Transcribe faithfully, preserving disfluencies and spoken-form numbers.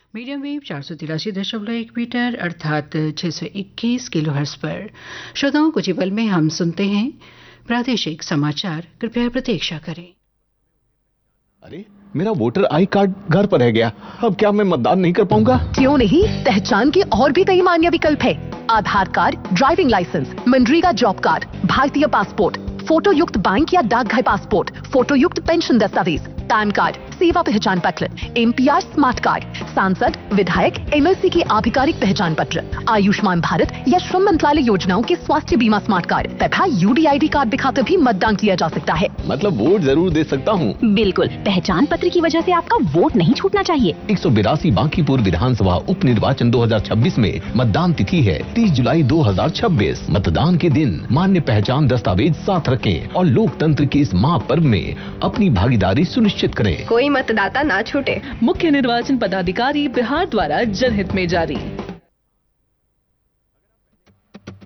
Medium wave चार सौ तिरासी दशमलव एक मीटर अर्थात छह सौ इक्कीस किलो हर्ट्ज पर। श्रोताओं, कुछ ही पल में हम सुनते हैं प्रादेशिक समाचार। कृपया प्रतीक्षा करें। अरे, मेरा वोटर आई कार्ड घर पर रह गया। अब क्या मैं मतदान नहीं कर पाऊंगा? क्यों नहीं, पहचान के और भी कई मान्य विकल्प है। आधार card, driving licence, MNREGA job card, भारतीय पासपोर्ट, फोटो युक्त बैंक या डाकघर पासपोर्ट, फोटो युक्त पेंशन दस्तावेज, पैन कार्ड, सेवा पहचान पत्र, एमपीआर स्मार्ट कार्ड, सांसद, विधायक, एमएलसी की आधिकारिक पहचान पत्र, आयुष्मान भारत या श्रम मंत्रालय योजनाओं के स्वास्थ्य बीमा स्मार्ट कार्ड तथा यूडीआईडी कार्ड दिखाकर भी मतदान किया जा सकता है। मतलब वोट जरूर दे सकता हूँ? बिल्कुल, पहचान पत्र की वजह से आपका वोट नहीं छूटना चाहिए। एक सौ बिरासी बांकीपुर विधानसभा उप निर्वाचन दो हजार छब्बीस में मतदान तिथि है तीस जुलाई दो हजार छब्बीस। मतदान के दिन मान्य पहचान दस्तावेज साथ रखें और लोकतंत्र के इस महापर्व में अपनी भागीदारी सुनिश्चित करें। कोई मतदाता ना छूटे। मुख्य निर्वाचन पदाधिकारी बिहार द्वारा जनहित में जारी।